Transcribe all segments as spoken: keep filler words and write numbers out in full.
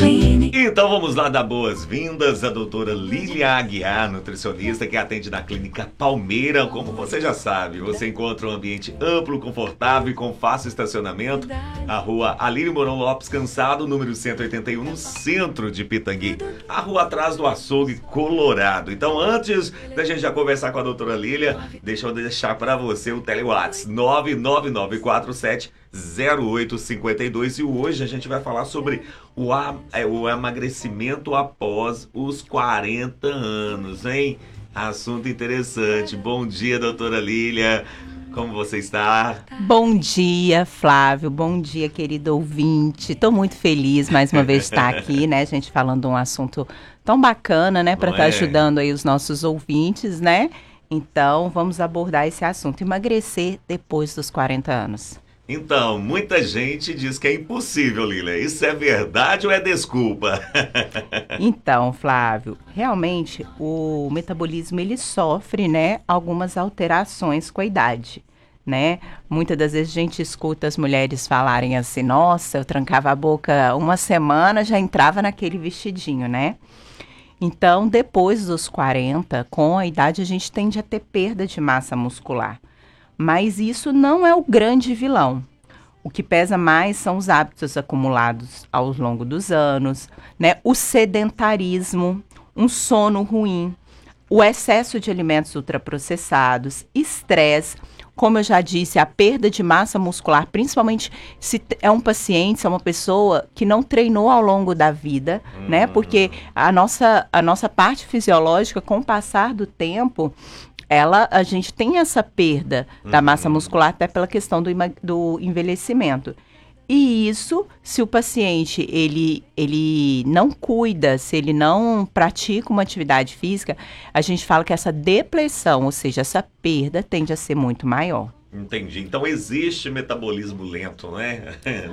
Clínica. Então vamos lá dar boas-vindas à doutora Lília Aguiar, nutricionista que atende na Clínica Palmeira. Como você já sabe, você encontra um ambiente amplo, confortável e com fácil estacionamento. A rua Alírio Mourão Lopes Cansado, número cento e oitenta e um, no centro de Pitangui. A rua atrás do Açougue Colorado. Então antes da gente já conversar com a doutora Lília, deixa eu deixar para você o telewhats nove nove nove quatro sete zero oito cinco dois, e hoje a gente vai falar sobre o, o emagrecimento após os quarenta anos, hein? Assunto interessante. Bom dia, doutora Lília. Como você está? Bom dia, Flávio. Bom dia, querido ouvinte. Estou muito feliz mais uma vez de estar aqui, né? A gente falando de um assunto tão bacana, né? Para estar tá ajudando aí os nossos ouvintes, né? Então, vamos abordar esse assunto. Emagrecer depois dos quarenta anos. Então, muita gente diz que é impossível, Lília. Isso é verdade ou é desculpa? Então, Flávio, realmente o metabolismo ele sofre, né, algumas alterações com a idade, né? Muitas das vezes a gente escuta as mulheres falarem assim: nossa, eu trancava a boca uma semana, já entrava naquele vestidinho, né? Então, depois dos quarenta, com a idade, a gente tende a ter perda de massa muscular. Mas isso não é o grande vilão. O que pesa mais são os hábitos acumulados ao longo dos anos, né? O sedentarismo, um sono ruim, o excesso de alimentos ultraprocessados, estresse, como eu já disse, a perda de massa muscular, principalmente se é um paciente, se é uma pessoa que não treinou ao longo da vida, hum. né? Porque a nossa, a nossa parte fisiológica, com o passar do tempo, ela, a gente tem essa perda uhum. da massa muscular até pela questão do, do envelhecimento. E isso, se o paciente ele, ele não cuida, se ele não pratica uma atividade física, a gente fala que essa depressão, ou seja, essa perda tende a ser muito maior. Entendi. Então existe metabolismo lento, né?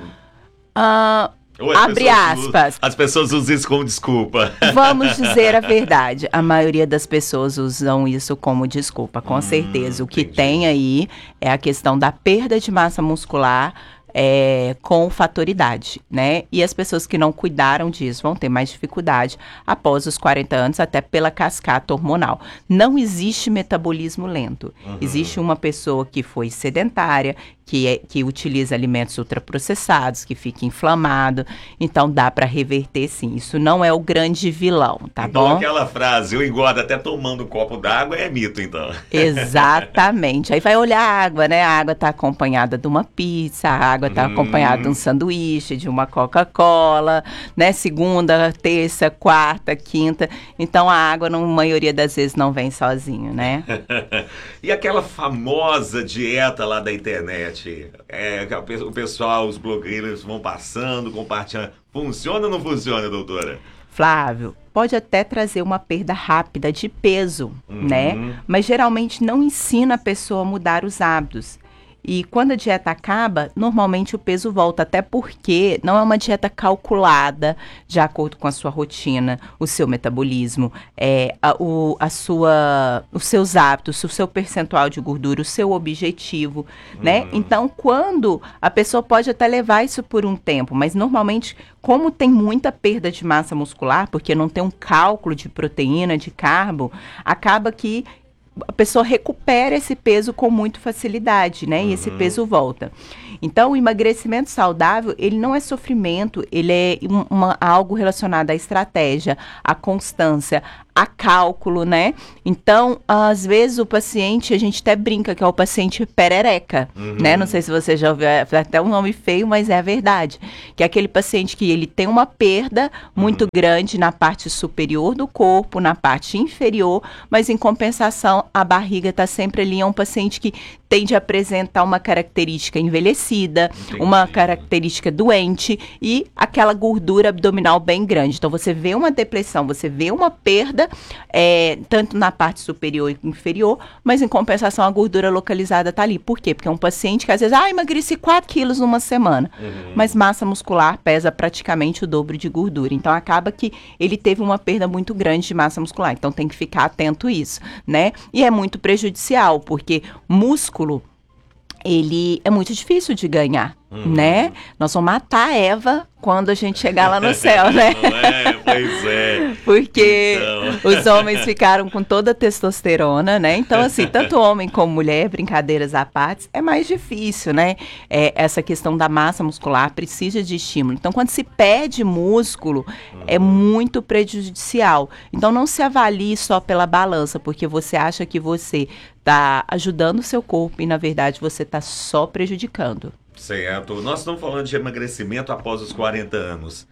Ah... Abre aspas. Usam, as pessoas usam isso como desculpa. Vamos dizer a verdade. A maioria das pessoas usam isso como desculpa, com hum, certeza. O que entendi. Tem aí é a questão da perda de massa muscular é, com fator idade, né? E as pessoas que não cuidaram disso vão ter mais dificuldade após os quarenta anos, até pela cascata hormonal. Não existe metabolismo lento. Uhum. Existe uma pessoa que foi sedentária, Que, é, que utiliza alimentos ultraprocessados, que fica inflamado. Então, dá para reverter, sim. Isso não é o grande vilão, tá então, bom? Então, aquela frase, eu engordo até tomando um copo d'água, é mito, então. Exatamente. Aí vai olhar a água, né? A água está acompanhada de uma pizza, a água está hum. acompanhada de um sanduíche, de uma Coca-Cola, né? Segunda, terça, quarta, quinta. Então, a água, na maioria das vezes, não vem sozinho, né? E aquela famosa dieta lá da internet? É, o pessoal, os blogueiros vão passando, compartilhando. Funciona ou não funciona, doutora? Flávio, pode até trazer uma perda rápida de peso, uhum. né? Mas geralmente não ensina a pessoa a mudar os hábitos. E quando a dieta acaba, normalmente o peso volta, até porque não é uma dieta calculada de acordo com a sua rotina, o seu metabolismo, é, a, o, a sua, os seus hábitos, o seu percentual de gordura, o seu objetivo, uhum. né? Então, quando a pessoa pode até levar isso por um tempo, mas normalmente, como tem muita perda de massa muscular, porque não tem um cálculo de proteína, de carbo, acaba que a pessoa recupera esse peso com muita facilidade, né? E esse uhum. peso volta. Então, o emagrecimento saudável, ele não é sofrimento, ele é uma, algo relacionado à estratégia, à constância, a cálculo, né? Então, às vezes o paciente, a gente até brinca que é o paciente perereca, uhum. né? Não sei se você já ouviu, é até um nome feio, mas é a verdade. Que é aquele paciente que ele tem uma perda muito uhum. grande na parte superior do corpo, na parte inferior, mas em compensação, a barriga está sempre ali. É um paciente que tende a apresentar uma característica envelhecida, entendi. Uma característica doente e aquela gordura abdominal bem grande. Então, você vê uma depressão, você vê uma perda, é, tanto na parte superior e inferior, mas em compensação a gordura localizada está ali. Por quê? Porque é um paciente que às vezes, ah, emagreci quatro quilos numa semana, uhum. mas massa muscular pesa praticamente o dobro de gordura. Então, acaba que ele teve uma perda muito grande de massa muscular. Então, tem que ficar atento a isso, né? E é muito prejudicial, porque músculo, ele é muito difícil de ganhar, Hum. Né? Nós vamos matar a Eva quando a gente chegar lá no céu, né? Não é? Pois é. Porque então... os homens ficaram com toda a testosterona, né? Então, assim, tanto homem como mulher, brincadeiras à parte, é mais difícil, né? É, essa questão da massa muscular precisa de estímulo. Então, quando se perde músculo, uhum. é muito prejudicial. Então, não se avalie só pela balança, porque você acha que você está ajudando o seu corpo e, na verdade, você está só prejudicando. Certo. Nós estamos falando de emagrecimento após os quarenta anos.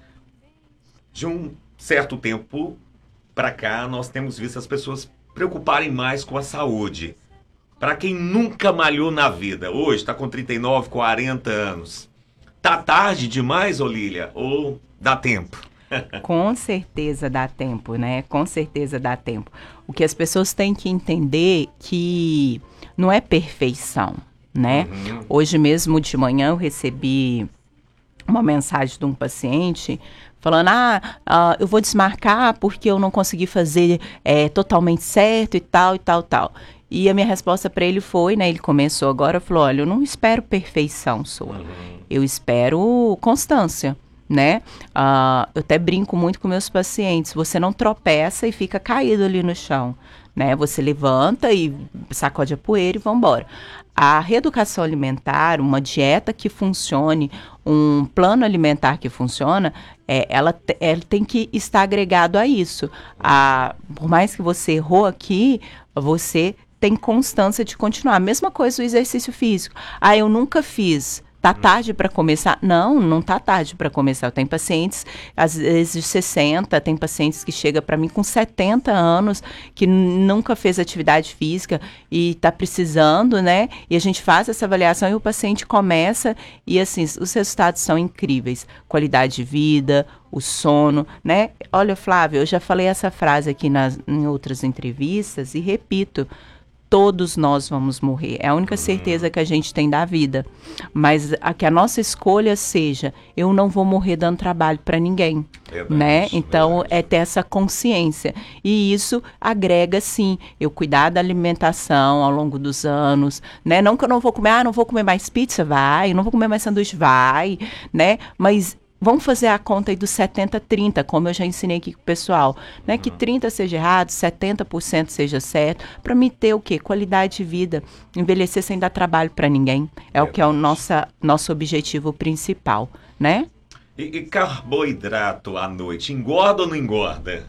De um certo tempo para cá, nós temos visto as pessoas preocuparem mais com a saúde. Para quem nunca malhou na vida, hoje está com trinta e nove, quarenta anos. Tá tarde demais, Olília? Ou dá tempo? Com certeza dá tempo, né? Com certeza dá tempo. O que as pessoas têm que entender que não é perfeição, né? Uhum. Hoje mesmo de manhã eu recebi uma mensagem de um paciente falando, ah, uh, eu vou desmarcar porque eu não consegui fazer é, totalmente certo e tal, e tal, tal. E a minha resposta para ele foi, né, ele começou agora, falou, olha, eu não espero perfeição sua, uhum. eu espero constância, né? Uh, eu até brinco muito com meus pacientes, você não tropeça e fica caído ali no chão, né? Você levanta e sacode a poeira e vambora. A reeducação alimentar, uma dieta que funcione, um plano alimentar que funciona, é, ela, ela tem que estar agregado a isso. A, por mais que você errou aqui, você tem constância de continuar. Mesma coisa o exercício físico. Ah, eu nunca fiz. Tá tarde para começar? Não, não tá tarde para começar. Eu tenho pacientes, às vezes, de sessenta, tem pacientes que chegam para mim com setenta anos, que nunca fez atividade física e tá precisando, né? E a gente faz essa avaliação e o paciente começa e, assim, os resultados são incríveis. Qualidade de vida, o sono, né? Olha, Flávio, eu já falei essa frase aqui nas, em outras entrevistas e repito, todos nós vamos morrer. É a única certeza que a gente tem da vida. Mas a, que a nossa escolha seja, eu não vou morrer dando trabalho para ninguém. Verdade, né? Então, verdade. É ter essa consciência. E isso agrega, sim, eu cuidar da alimentação ao longo dos anos, né? Não que eu não vou comer, ah, não vou comer mais pizza, vai. Eu não vou comer mais sanduíche, vai, né? Mas vamos fazer a conta aí dos setenta trinta, como eu já ensinei aqui com o pessoal, né? Que trinta seja errado, setenta por cento seja certo, para me ter o quê? Qualidade de vida, envelhecer sem dar trabalho para ninguém. É, é o que é o nosso, nosso objetivo principal, né? E, e carboidrato à noite, engorda ou não engorda?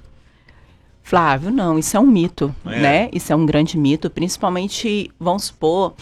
Flávio, não, isso é um mito, é. né? Isso é um grande mito, principalmente, vamos supor,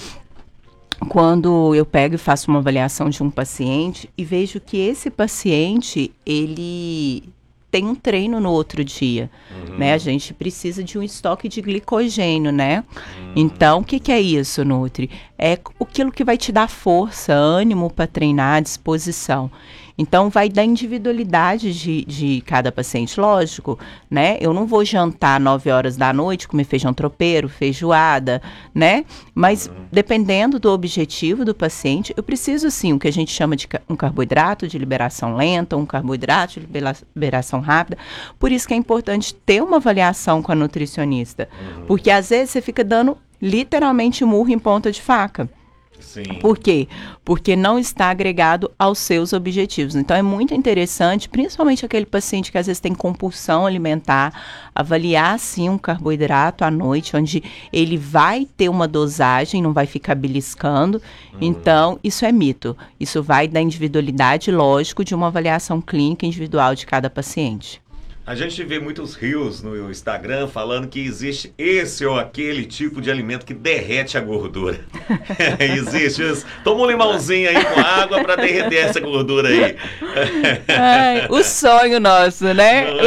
quando eu pego e faço uma avaliação de um paciente e vejo que esse paciente, ele tem um treino no outro dia, uhum. né? A gente precisa de um estoque de glicogênio, né? Uhum. Então, o que, que é isso, Nutri? É aquilo que vai te dar força, ânimo para treinar, disposição. Então, vai da individualidade de, de cada paciente, lógico, né? Eu não vou jantar nove horas da noite, comer feijão tropeiro, feijoada, né? Mas, uhum. dependendo do objetivo do paciente, eu preciso, sim, o que a gente chama de um carboidrato de liberação lenta, um carboidrato de liberação rápida. Por isso que é importante ter uma avaliação com a nutricionista. Uhum. Porque, às vezes, você fica dando literalmente murro em ponta de faca. Sim. Por quê? Porque não está agregado aos seus objetivos. Então, é muito interessante, principalmente aquele paciente que às vezes tem compulsão alimentar, avaliar, sim, um carboidrato à noite, onde ele vai ter uma dosagem, não vai ficar beliscando. Uhum. Então, isso é mito. Isso vai da individualidade, lógico, de uma avaliação clínica individual de cada paciente. A gente vê muitos reels no Instagram falando que existe esse ou aquele tipo de alimento que derrete a gordura. Existe isso. Toma um limãozinho aí com água para derreter essa gordura aí. Ai, o sonho nosso, né?